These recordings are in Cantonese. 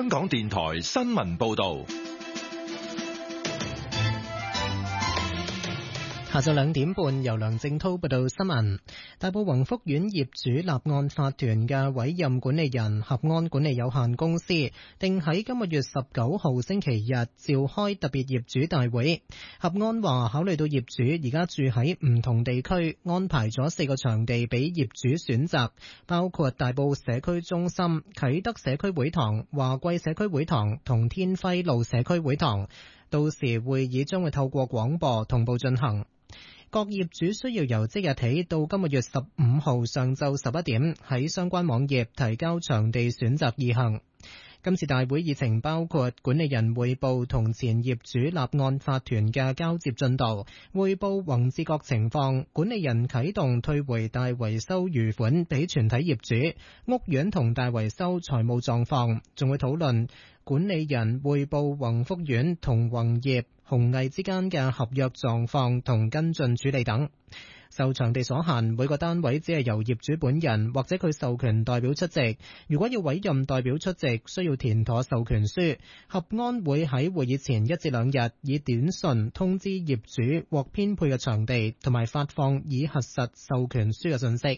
香港電台新聞報道。 下晝2點半，由梁正濤報道新聞。大埔宏福苑業主立案法團嘅委任管理人合安管理有限公司，定喺今個月19號星期日召開特別業主大會。合安話，考慮到業主而家住喺唔同地區，安排咗4個場地俾業主選擇，包括大埔社區中心、啟德社區會堂、華貴社區會堂同天輝路社區會堂。到時會議將會透過廣播同步進行。各業主需要由即日起到今個月15號上晝11點喺相關網頁提交場地選擇意向。今次大會議程包括管理人匯報同前業主立案法團嘅交接進度，匯報宏志國情況，管理人啟動退回大維修餘款俾全體業主，屋苑同大維修財務狀況，仲會討論管理人匯報宏福苑同宏業、紅藝之間嘅合約狀況同跟進處理等。受場地所限，每個單位只係由業主本人或者佢授權代表出席。如果要委任代表出席，需要填妥授權書。合安會喺會議前1至2日以短信通知業主獲編配嘅場地，同埋發放已核實授權書嘅信息。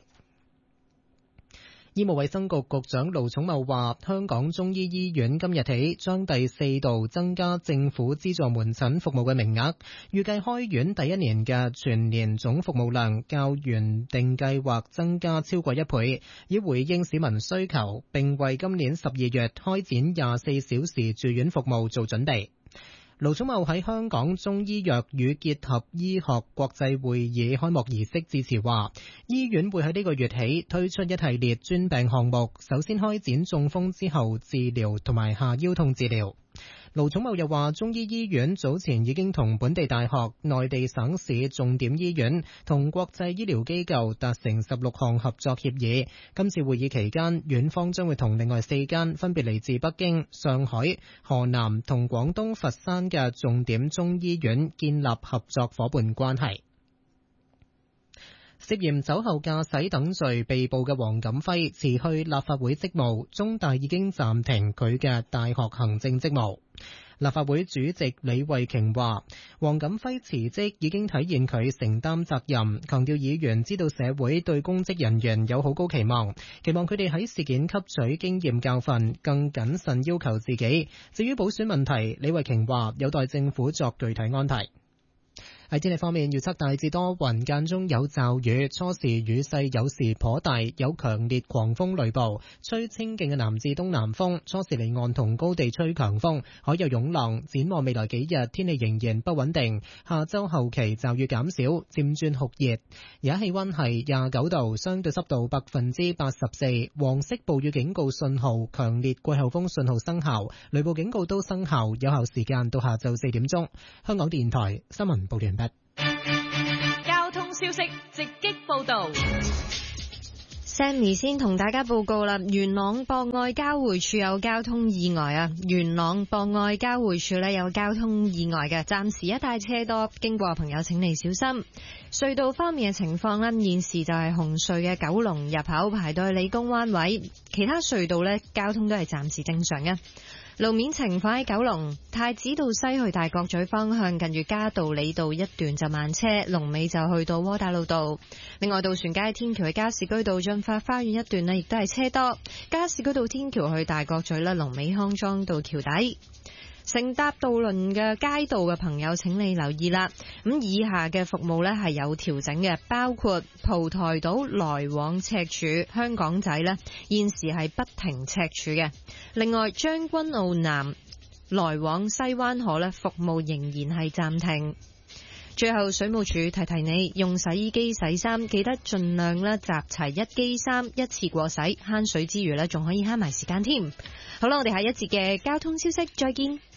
醫務衛生局局長盧寵茂話，香港中醫醫院今日起將第4度增加政府資助門診服務嘅名額，預計開院第1年嘅全年總服務量較原定計劃增加超過1倍，以回應市民需求，並為今年12月開展24小時住院服務做準備。盧寵茂喺香港中醫藥與結合醫學國際會議開幕儀式致辭話，醫院會喺呢個月起推出一系列專病項目，首先開展中風之後治療同埋下腰痛治療。盧寵茂又話，中醫醫院早前已經同本地大學、內地省市重點醫院同國際醫療機構達成16項合作協議。今次會議期間，院方將會同另外4間分別嚟自北京、上海、河南同廣東佛山嘅重點中醫院建立合作夥伴關係。涉嫌酒後駕駛等罪被捕嘅黃錦輝辭去立法會職務，中大已經暫停佢嘅大學行政職務。立法會主席李慧瓊話，黃錦輝辭職已經體現佢承擔責任，強調議員知道社會對公職人員有好高期望，期望佢哋喺事件吸取經驗教訓，更謹慎要求自己。至於補選問題，李慧瓊話有待政府作具體安排。喺天氣方面，預測大致多雲，間中有驟雨，初時雨勢有時頗大，有強烈狂風雷暴，吹清勁嘅南至東南風，初時離岸同高地吹強風，海有湧浪。展望未來幾日，天氣仍然不穩定，下周後期驟雨減少，漸轉酷熱。而家氣溫係29度，相對濕度84%，黃色暴雨警告信號、強烈季候風信號生效，雷暴警告都生效，有效時間到下晝4點鐘。香港電台新聞報完畢。 交通消息直擊報道。 Sammy 先同大家報告啦，元朗博愛交匯處有交通意外啊！元朗博愛交匯處呢有交通意外嘅，暫時一帶車多，經過朋友請你小心。隧道方面嘅情況呢，現時就係紅隧嘅九龍入口排到去理工灣位，其他隧道呢交通都係暫時正常嘅。路面情況喺九龍太子道西去大角咀方向，近住嘉道理道一段就慢車，龍尾就去到窩打老道。另外，渡船街天橋去加士居道進發花園一段呢，亦都係車多。加士居道天橋去大角咀呢，龍尾康莊道橋底。乘搭渡輪嘅街道嘅朋友請你留意啦，咁以下嘅服務呢係有調整嘅，包括蒲台島來往赤柱香港仔呢現時係不停赤柱嘅。另外，將軍澳南來往西灣河呢服務仍然係暫停。最後，水務署提提你，用洗衣機洗衫記得盡量呢集齊一機衫一次過洗，慳水之餘呢仲可以慳埋時間添。好啦，我哋下一節嘅交通消息再見。